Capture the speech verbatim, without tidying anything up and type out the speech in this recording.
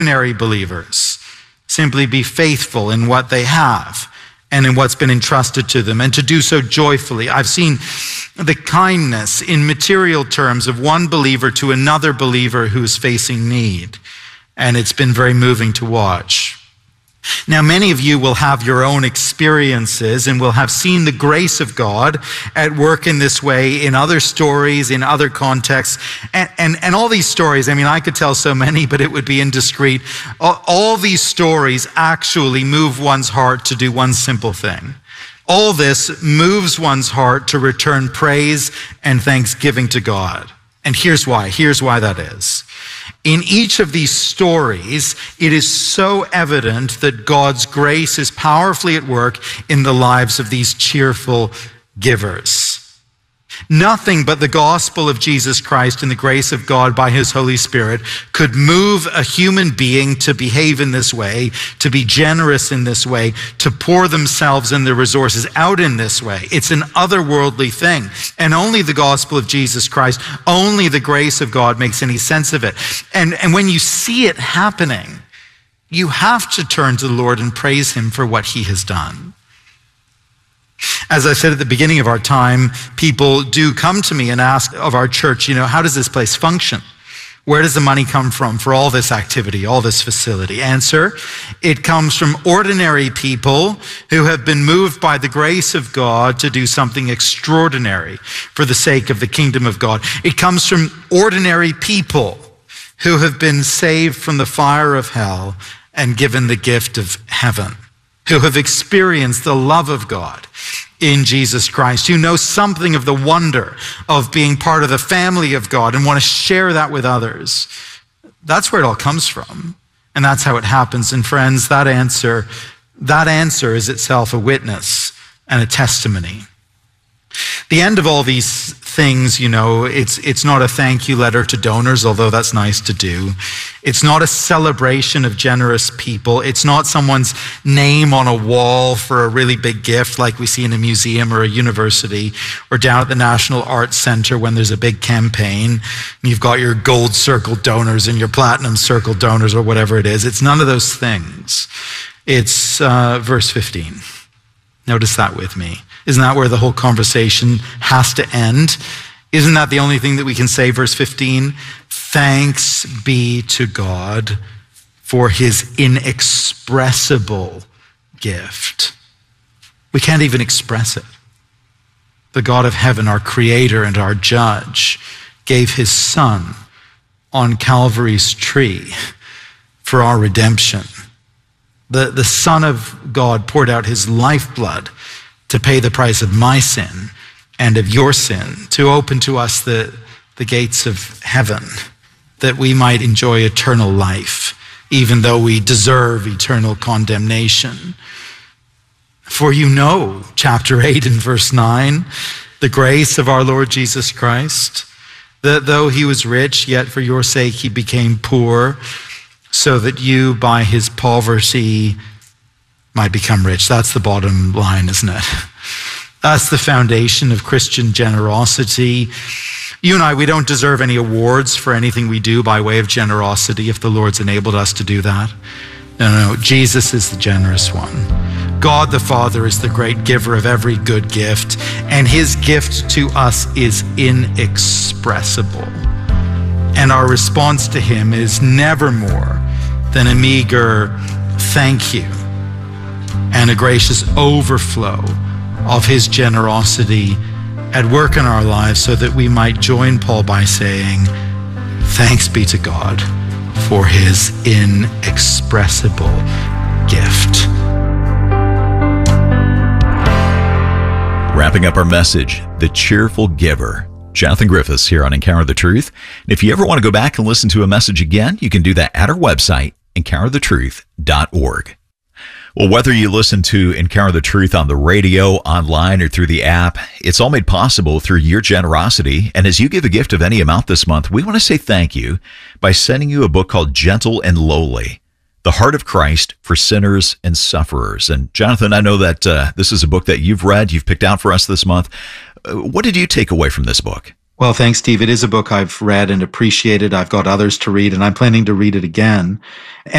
ordinary believers simply be faithful in what they have and in what's been entrusted to them, and to do so joyfully. I've seen the kindness in material terms of one believer to another believer who's facing need, and it's been very moving to watch. Now, many of you will have your own experiences and will have seen the grace of God at work in this way in other stories, in other contexts. And, and, and all these stories, I mean, I could tell so many, but it would be indiscreet. All, all these stories actually move one's heart to do one simple thing. All this moves one's heart to return praise and thanksgiving to God. And here's why. Here's why that is. In each of these stories, it is so evident that God's grace is powerfully at work in the lives of these cheerful givers. Nothing but the gospel of Jesus Christ and the grace of God by his Holy Spirit could move a human being to behave in this way, to be generous in this way, to pour themselves and their resources out in this way. It's an otherworldly thing. And only the gospel of Jesus Christ, only the grace of God makes any sense of it. And, and when you see it happening, you have to turn to the Lord and praise him for what he has done. As I said at the beginning of our time, people do come to me and ask of our church, you know, how does this place function? Where does the money come from for all this activity, all this facility? Answer, it comes from ordinary people who have been moved by the grace of God to do something extraordinary for the sake of the kingdom of God. It comes from ordinary people who have been saved from the fire of hell and given the gift of heaven, who have experienced the love of God in Jesus Christ, who know something of the wonder of being part of the family of God and want to share that with others. That's where it all comes from. And that's how it happens. And friends, that answer, that answer is itself a witness and a testimony. The end of all these things, you know, it's it's not a thank you letter to donors, although that's nice to do. It's not a celebration of generous people. It's not someone's name on a wall for a really big gift like we see in a museum or a university or down at the National Arts Center when there's a big campaign and you've got your gold circle donors and your platinum circle donors or whatever it is. It's none of those things. It's uh, verse fifteen. Notice that with me. Isn't that where the whole conversation has to end? Isn't that the only thing that we can say? Verse fifteen, thanks be to God for his inexpressible gift. We can't even express it. The God of heaven, our creator and our judge, gave his son on Calvary's tree for our redemption. The, the Son of God poured out his lifeblood to pay the price of my sin and of your sin, to open to us the, the gates of heaven, that we might enjoy eternal life, even though we deserve eternal condemnation. For you know, chapter eight and verse nine, the grace of our Lord Jesus Christ, that though he was rich, yet for your sake he became poor, so that you by his poverty might become rich. That's the bottom line, isn't it? That's the foundation of Christian generosity. You and I, we don't deserve any awards for anything we do by way of generosity if the Lord's enabled us to do that. No, no, no. Jesus is the generous one. God the Father is the great giver of every good gift, and his gift to us is inexpressible. And our response to him is never more than a meager thank you and a gracious overflow of his generosity at work in our lives, so that we might join Paul by saying, thanks be to God for his inexpressible gift. Wrapping up our message, The Cheerful Giver. Jonathan Griffiths here on Encounter the Truth. And if you ever want to go back and listen to a message again, you can do that at our website, encounter the truth dot org. Well, whether you listen to Encounter the Truth on the radio, online, or through the app, it's all made possible through your generosity. And as you give a gift of any amount this month, we want to say thank you by sending you a book called Gentle and Lowly, The Heart of Christ for Sinners and Sufferers. And Jonathan, I know that uh, this is a book that you've read, you've picked out for us this month. Uh, what did you take away from this book? Well, thanks, Steve. It is a book I've read and appreciated. I've got others to read, and I'm planning to read it again.